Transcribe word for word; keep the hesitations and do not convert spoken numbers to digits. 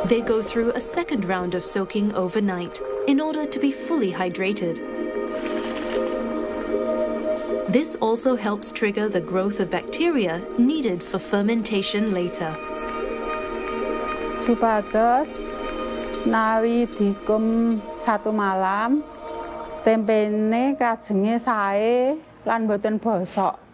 They go through a second round of soaking overnight in order to be fully hydrated. This also helps trigger the growth of bacteria needed for fermentation later. Supados nawi dikum satu malam, tempene kajenge sae lan boten bosok.